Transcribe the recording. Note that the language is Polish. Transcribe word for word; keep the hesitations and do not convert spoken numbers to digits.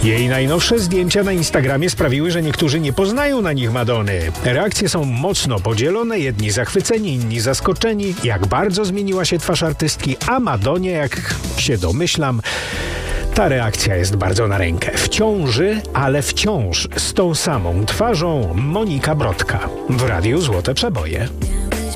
Jej najnowsze zdjęcia na Instagramie sprawiły, że niektórzy nie poznają na nich Madony. Reakcje są mocno podzielone, jedni zachwyceni, inni zaskoczeni, jak bardzo zmieniła się twarz artystki, a Madonie, jak się domyślam, ta reakcja jest bardzo na rękę. W ciąży, ale wciąż z tą samą twarzą Monika Brodka w Radiu Złote Przeboje.